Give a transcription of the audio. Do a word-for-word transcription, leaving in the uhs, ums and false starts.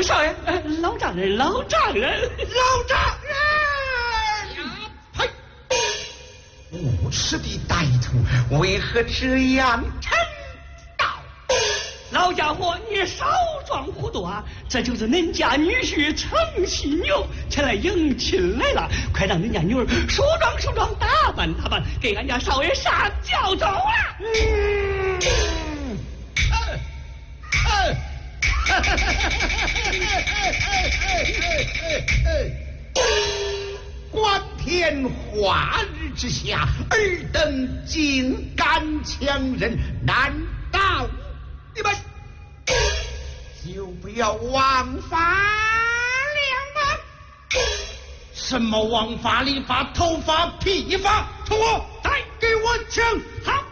少爷，呃、老丈人，老丈人， 老丈人！嘿，无耻的歹徒，为何这样陈道？ 老家伙，你少装糊涂啊！这就是恁家女婿程犀牛前来迎亲来了，快让恁家女儿梳妆梳妆，打扮打扮，给俺家少爷上轿走了。嗯， 哎哎哎哎！观天化日之下，尔等竟敢强人，难道你们就不要枉法了吗？ 什么枉法、理法、头发、披发，同我再给我请好。